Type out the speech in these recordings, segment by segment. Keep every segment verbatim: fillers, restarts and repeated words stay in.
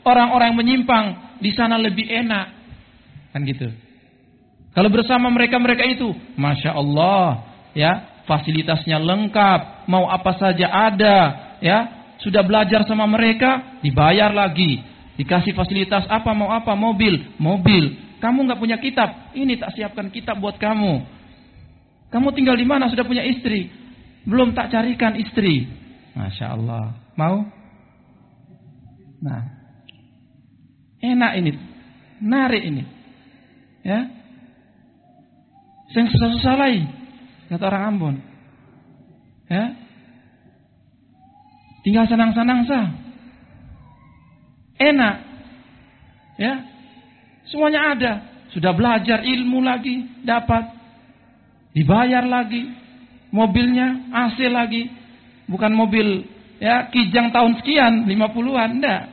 orang-orang yang menyimpang di sana lebih enak. Kan gitu. Kalau bersama mereka-mereka itu, Masya Allah, ya, fasilitasnya lengkap, mau apa saja ada, ya, sudah belajar sama mereka, dibayar lagi, dikasih fasilitas apa, mau apa, mobil, mobil. Kamu nggak punya kitab, ini tak siapkan kitab buat kamu. Kamu tinggal di mana, sudah punya istri, belum tak carikan istri. Masya Allah, mau? Nah, enak ini, menarik ini, ya. Yang susah-susah lagi, kata orang Ambon, ya. Tinggal senang-senang sah, enak, ya. Semuanya ada, sudah belajar ilmu lagi, dapat, dibayar lagi, mobilnya A C lagi, bukan mobil, ya, Kijang tahun sekian, lima puluhan, enggak.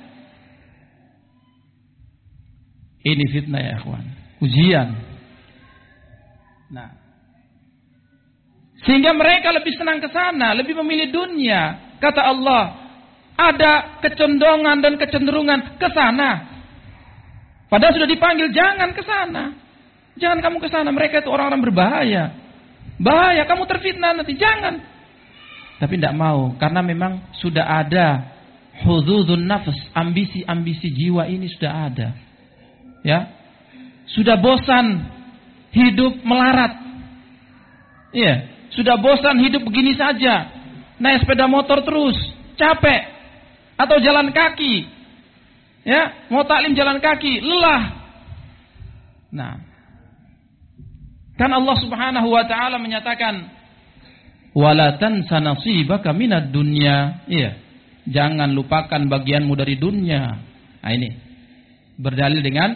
Ini fitnah ya ikhwan, ujian. Nah, sehingga mereka lebih senang ke sana, lebih memilih dunia. Kata Allah, ada kecondongan dan kecenderungan ke sana. Padahal sudah dipanggil jangan ke sana. Jangan kamu ke sana, mereka itu orang-orang berbahaya. Bahaya, kamu terfitnah nanti, jangan. Tapi tidak mau, karena memang sudah ada hududun nafs, ambisi-ambisi jiwa ini sudah ada. Ya. Sudah bosan hidup melarat. Iya, sudah bosan hidup begini saja. Naik sepeda motor terus, capek. Atau jalan kaki. Ya, mau taklim jalan kaki, lelah. Nah, kan Allah Subhanahu wa taala menyatakan, "Wala tansa nasibaka minad dunya." Iya, jangan lupakan bagianmu dari dunia. Nah, ini berdalil dengan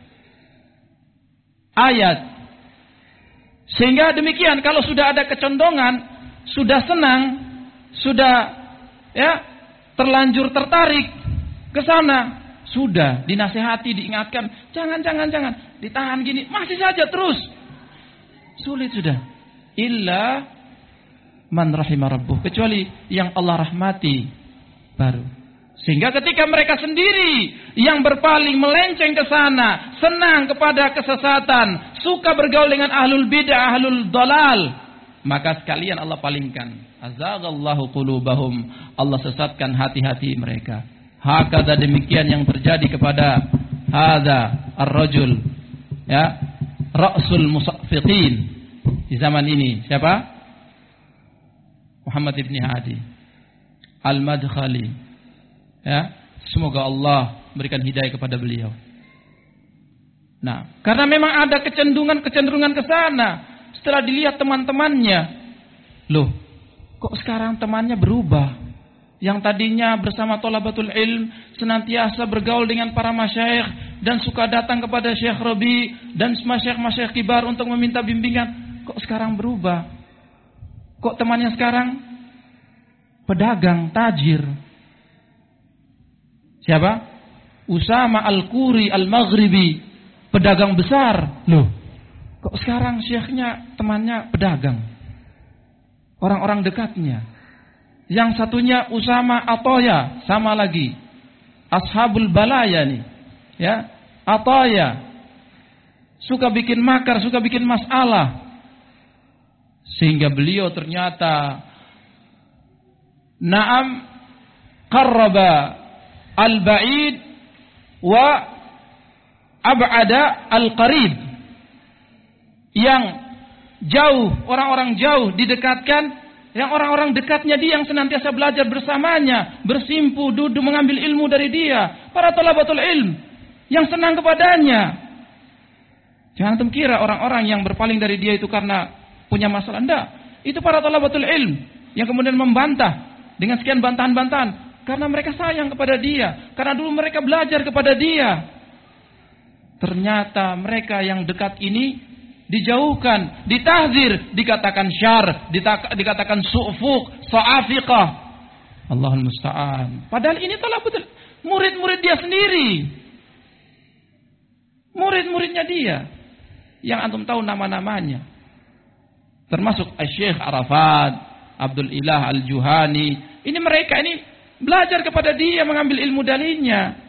ayat. Sehingga demikian, kalau sudah ada kecondongan, sudah senang, sudah, ya, terlanjur tertarik ke sana, sudah dinasihati, diingatkan, jangan, jangan, jangan, ditahan gini, masih saja terus, sulit sudah. Illa man rahimah rabbuh, kecuali yang Allah rahmati baru. Sehingga ketika mereka sendiri yang berpaling melenceng ke sana, senang kepada kesesatan, suka bergaul dengan ahlul bid'ah, ahlul dalal, maka sekalian Allah palingkan. Azaghallahu qulubahum, Allah sesatkan hati-hati mereka. Hakada, demikian yang terjadi kepada hadza ar-rajul, ya, ra'sul musaffiqin di zaman ini. Siapa? Muhammad ibn Hadi Al-Madkhali. Ya, semoga Allah berikan hidayah kepada beliau. Nah, karena memang ada kecenderungan-kecenderungan ke sana. Setelah dilihat teman-temannya, loh, kok sekarang temannya berubah? Yang tadinya bersama thalabatul ilm, senantiasa bergaul dengan para masyayikh dan suka datang kepada Syekh Rabi dan masyayikh-masyayikh kibar untuk meminta bimbingan, kok sekarang berubah? Kok temannya sekarang pedagang, tajir? Siapa? Usama Al-Quri Al-Maghribi, pedagang besar. Loh, kok sekarang syekhnya temannya pedagang, orang-orang dekatnya. Yang satunya Usama Ataya, sama lagi, Ashabul Balaya nih, ya, Ataya, suka bikin makar, suka bikin masalah. Sehingga beliau ternyata na'am qarraba al-ba'id wa ab'ada al-qarib. Yang jauh, orang-orang jauh didekatkan, yang orang-orang dekatnya dia yang senantiasa belajar bersamanya, bersimpu, duduk mengambil ilmu dari dia, para thalabatul ilm yang senang kepadanya. Jangan antum kira orang-orang yang berpaling dari dia itu karena punya masalah. Enggak, itu para thalabatul ilm yang kemudian membantah dengan sekian bantahan-bantahan. Karena mereka sayang kepada dia. Karena dulu mereka belajar kepada dia. Ternyata mereka yang dekat ini dijauhkan, ditahzir, dikatakan syar, dikatakan su'fuq, sa'afiqah. Allahul musta'an. Padahal ini telah betul murid-murid dia sendiri. Murid-muridnya dia. Yang antum tahu nama-namanya. Termasuk Syekh Arafat, Abdul Ilah Al-Juhani. Ini mereka ini belajar kepada dia, mengambil ilmu darinya.